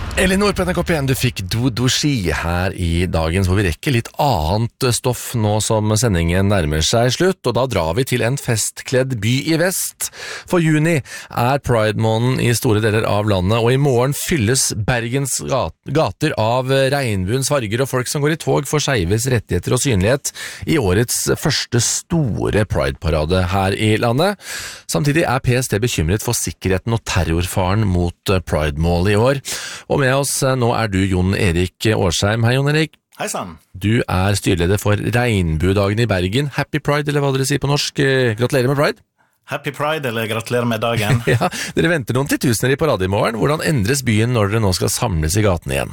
Elinor på NRK P1, du fikk Dodoshi her i dagens, hvor vi rekker litt annet stoff nå som sendingen nærmer seg slutt, og da drar vi til en festkledd by i vest. For juni er Pride-måneden i store deler av landet, og i morgen fylles Bergens gater av regnbuens farger, og folk som går i tog for skeives rettigheter og synlighet i årets første store Pride-parade her i landet. Samtidig er PST bekymret for sikkerheten og terrorfaren mot Pride-målet i år, og med oss nå er du Jon Erik Årsheim. Hei Jon Erik. Hei sann. Du er styreleder for Regnbuedagen i Bergen. Happy Pride, eller hva dere sier på norsk. Gratulerer med Pride. Happy Pride, eller gratulerer med dagen. Ja, dere venter noen titusener i parade i morgen. Hvordan endres byen når dere nå skal samles i gaten igjen?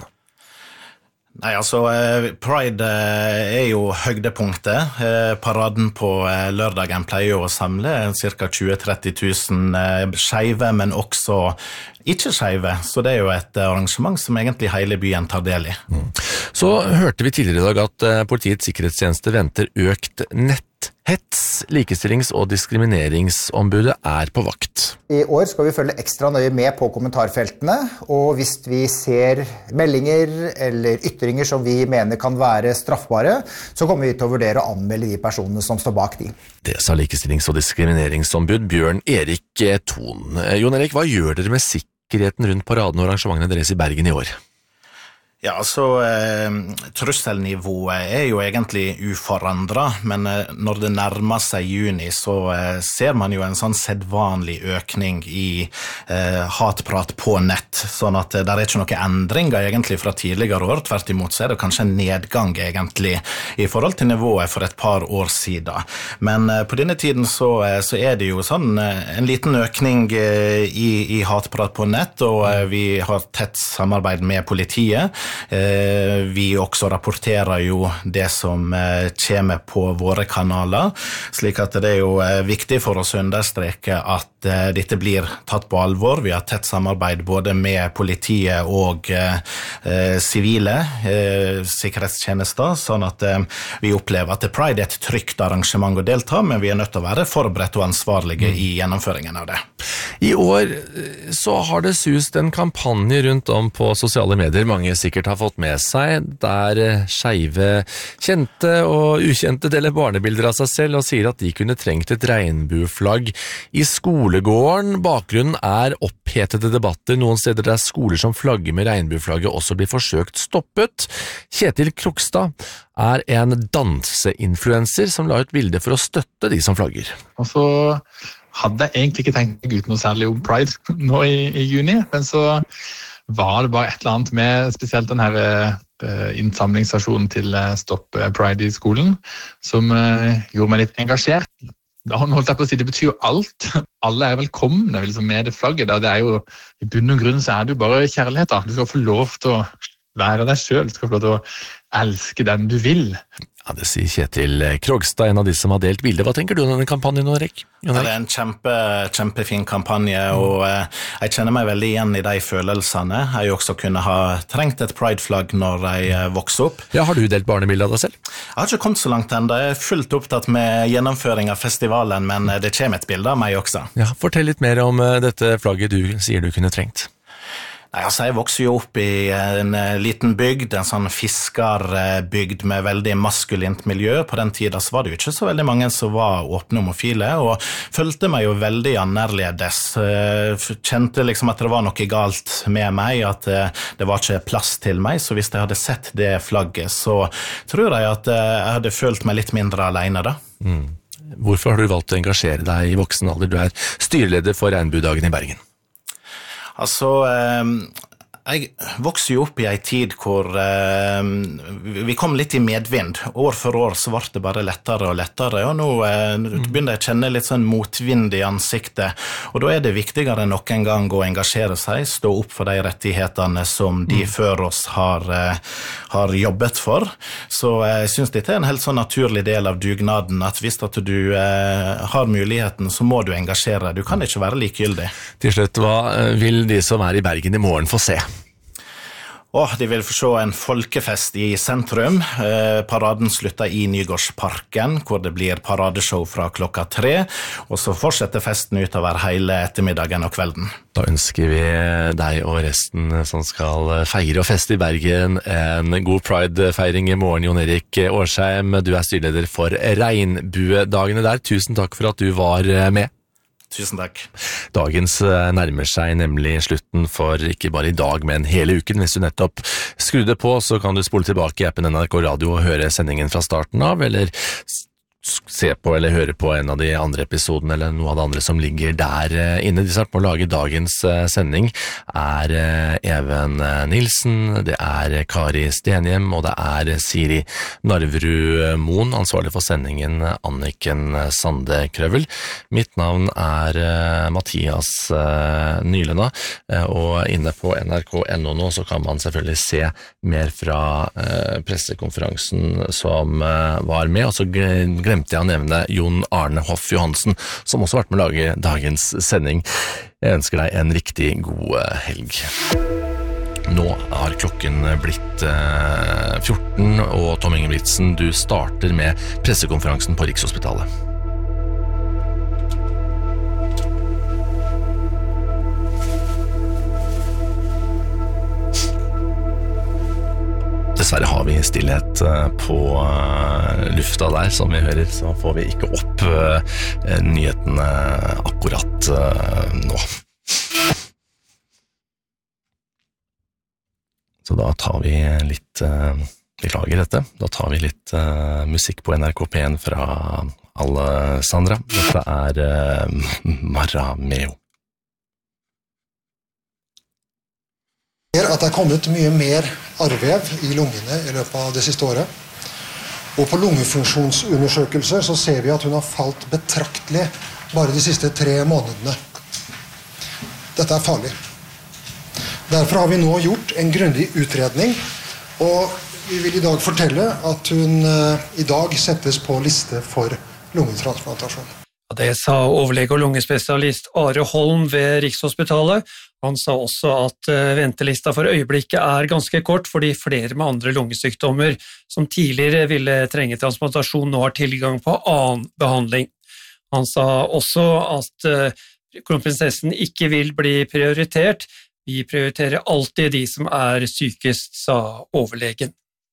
Nei, altså, Pride er jo høydepunktet. Paraden på lørdagen pleier jo å samle ca. 20-30 000 skeive, men også ikke skeive. Så det er jo et arrangement som egentlig hele byen tar del i. Så hørte vi tidligere i dag at Politiets sikkerhetstjeneste venter økt netthets. Likestillings- og diskrimineringsombudet er på vakt. I år skal vi følge ekstra nøye med på kommentarfeltene, og hvis vi ser meldinger eller ytringer som vi mener kan være straffbare, så kommer vi til å vurdere å anmelde de personene som står bak de. Det sa likestillings- og diskrimineringsombud Bjørn Erik Thon. Jon Erik, hva gjør dere med sikkerheten rundt paraden og arrangementene deres i Bergen i år? Ja, altså, trusselnivået er jo egentlig uforandret, men når det nærmer seg juni, så ser man jo en sånn sedvanlig økning i hatprat på nett, sånn at det er ikke noen endringer egentlig fra tidligere år, tvert imot så er det kanskje en nedgang egentlig i forhold til nivået for et par år siden. Men på denne tiden så er det jo sånn en liten økning i hatprat på nett, og vi har tett samarbeid med politiet. Vi også rapporterer jo det som kommer på våre kanaler, slik at det er jo viktig for oss å understreke at dette blir tatt på alvor. Vi har tett samarbeid både med politiet og sivile sikkerhetstjenester, sånn at vi opplever at Pride er et trygt arrangement å delta, men vi er nødt til å være forberedt og ansvarlige i gjennomføringen av det. I år så har det sust en kampanje rundt om på sosiale medier mange sikkert har fått med seg, der skeive kjente og ukjente deler barnebilder av seg selv og sier at de kunne trengt et regnbueflagg i skolegården. Bakgrunnen er opphetede debatter noen steder der skoler som flagger med regnbueflagget også blir forsøkt stoppet. Kjetil Krogstad er en danseinfluencer som la ut bilder for å støtte de som flagger. Og så hadde jeg egentlig ikke tenkt ut noe særlig om Pride nå i juni, men så var det bare et eller annet med spesielt den her innsamlingsstasjonen til Stopp Pride i skolen, som gjorde meg litt engasjert. Da holdt jeg på å si, det betyr jo alt. Alle er velkomne liksom, med det flagget. Det er jo, i bunn og grunn så er det jo bare kjærlighet. Da. Du skal få lov til å være deg selv, du skal få lov til å elske den du vil. Ja, det sier Kjetil Krogstad, en av de som har delt bildet. Hva tenker du om denne kampanjen, Erik? Det er en kjempefin kampanje, og jeg kjenner meg veldig igjen i de følelsene. Jeg også kunne ha trengt et Pride-flagg når jeg vokser opp. Ja, har du delt barnebilder av deg selv? Jeg har ikke kommet så langt ennå. Jeg er fullt opptatt med gjennomføring av festivalen, men det kommer et bilde av meg også. Ja, fortell litt mer om dette flagget du sier du kunne trengt. Nei, altså jeg vokser jo opp i en liten bygd, en sånn fiskerbygd med veldig maskulint miljø. På den tiden så var det jo ikke så veldig mange som var åpne homofile, og følte meg jo veldig annerledes. Kjente liksom at det var noe galt med meg, at det var ikke plass til meg, så hvis jeg hadde sett det flagget, så tror jeg at jeg hadde følt meg litt mindre alene da. Hvorfor har du valgt å engasjere deg i voksen alder? Du er styreleder for Regnbuedagen i Bergen. Altså, jeg vokste jo opp i en tid hvor vi kom litt i medvind. År for år så ble det bare lettere og lettere, og nå begynner jeg å kjenne litt sånn motvind i ansiktet. Og da er det viktigere enn noen gang å engasjere seg, stå opp for de rettighetene som de før oss har jobbet for. Så jeg synes dette er en helt sånn naturlig del av dugnaden, at hvis at du har muligheten, så må du engasjere deg. Du kan ikke være likegyldig. Til slutt, hva vil de som er i Bergen i morgen få se? De vil få se en folkefest i sentrum. Paraden slutter i Nygårdsparken, hvor det blir paradeshow fra klokka 3, og så fortsetter festen utover hele ettermiddagen og kvelden. Da ønsker vi deg og resten som skal feire og feste i Bergen en god Pride-feiring i morgen. Jon Erik Årsheim, du styreleder for Regnbuedagene der. Tusen takk for at du var med. Tusen takk. Dagens nærmer seg nemlig slutten for ikke bare i dag, men hele uken. Hvis du nettopp skrudde på, så kan du spole tilbake i appen NRK Radio og høre sendingen fra starten av, eller se på eller høre på en av de andre episodene eller noe av det andre som ligger der inne. De som har på å lage dagens sending Even Nilsen, det Kari Stenhjem, og det Siri Narverud Moen, ansvarlig for sendingen Anniken Sande Krøvel. Mitt navn Mathias Nylenda, og inne på NRK.no nå så kan man selvfølgelig se mer fra pressekonferansen som var med, og så glemte jeg å nevne Jon Arne Hoff Johansen, som også har vært med å lage dagens sending. Jeg ønsker deg en riktig god helg. Nå har klokken blitt 14, og Tom Ingebrigtsen, du starter med pressekonferansen på Rikshospitalet. Dessverre har vi stillhet på lufta der, som vi hører, så får vi ikke opp nyhetene akkurat nå. Så da tar vi litt, beklager dette, da tar vi litt musikk på NRK P1 fra Alessandra. Dette Marameo. At det kommet mye mer arrvev i lungene i løpet av det siste året. Og på lungefunksjonsundersøkelser så ser vi at hun har falt betraktelig bare de siste 3 månedene. Dette farlig. Derfor har vi nå gjort en grundig utredning, og vi vil i dag fortelle at hun i dag settes på liste for lungetransplantasjon. Det sa overlege og lungespesialist Are Holm ved Rikshospitalet. Han sa også at ventelista for øyeblikket ganske kort, fordi flere med andre lungesykdommer som tidligere ville trenge transplantasjon nå har tilgang på annen behandling. Han sa også at kronprinsessen ikke vil bli prioritert. Vi prioriterer alltid de som sykest, sa overlegen.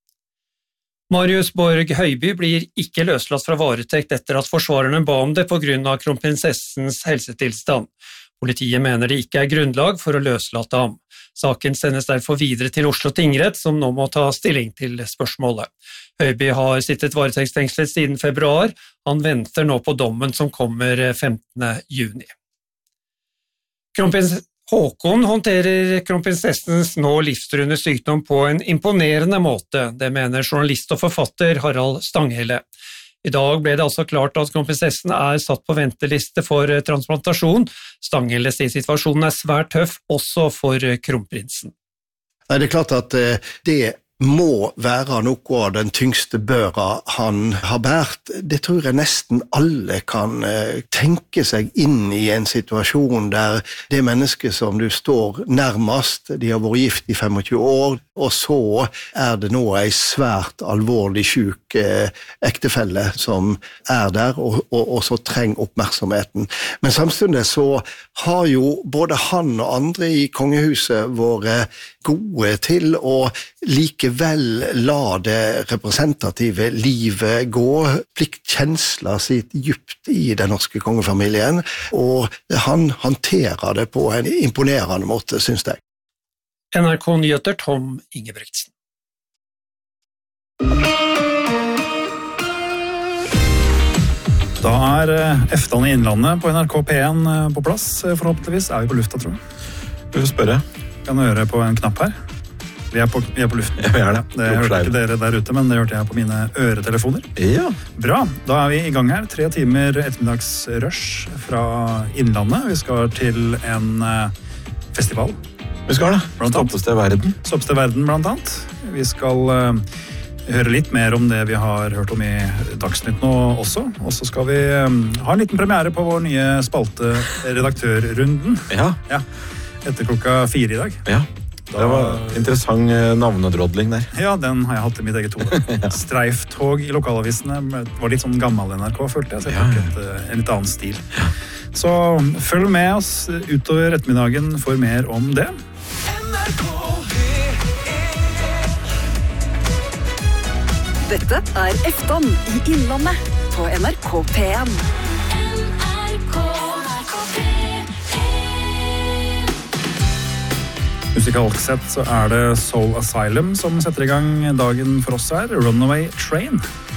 Marius Borg Høiby blir ikke løslatt fra varetekt etter at forsvarerne ba om det på grunn av kronprinsessens helsetilstand. Politiet mener det ikke grunnlag for å løslate ham. Saken sendes derfor videre til Oslo tingrett, som nå må ta stilling til spørsmålet. Høiby har sittet varetektsfengslet siden februar. Han venter nå på dommen som kommer 15. juni. Kronprins Håkon håndterer kronprinsessens nå livstruende sykdom på en imponerende måte, det mener journalist og forfatter Harald Stanghelle. I dag ble det altså klart at kronprinsessen satt på venteliste for transplantasjon. Stanghelle sier situasjonen svært tøff, også for kronprinsen. Det klart at det må være noe av den tyngste børa han har bært. Det tror jeg nesten alle kan tenke seg inn i en situasjon der det mennesket som du står nærmest, de har vært gift i 25 år, og så det nå en svært alvorlig syk ektefelle som der, og så trenger oppmerksomheten. Men samtidig så har jo både han og andre i kongehuset vært gode til å likevel la det representative livet gå. Pliktkjensla sitt djupt i den norske kongefamilien, og han håndterer det på en imponerende måte, synes jeg. NRK Nyheter, Tom Ingebrigtsen. Da Eftan i Innlandet på NRK P1 på plass. Forhåpentligvis vi på lufta, tror jeg. Du får spørre. Kan du høre på en knapp her? Vi på luften. Ja, vi det. Det hørte ikke dere der ute, men det hørte jeg på mine øretelefoner. Ja. Bra, da vi i gang her. 3 timer ettermiddagsrush fra Innlandet. Vi skal til en festival. Vi skal det. Stoppested Verden. Stoppested Verden, blant annet. Vi skal høre litt mer om det vi har hørt om i Dagsnytt nå også. Og så skal vi ha en liten premiere på vår nye spalte Redaktørrunden. Ja. Etter klokka 4 i dag. Ja. Det var interessant navnedrodling der. Ja, den har jeg hatt i mitt eget hode. Streiftog i lokalavisene var litt sånn gammel NRK, følte jeg, så jeg tok en litt annen stil. Så følg med oss utover ettermiddagen for mer om det. Dette Efton i Innlandet på NRK P1. Musikalsk sett så det Soul Asylum som setter i gang dagen for oss her, Runaway Train.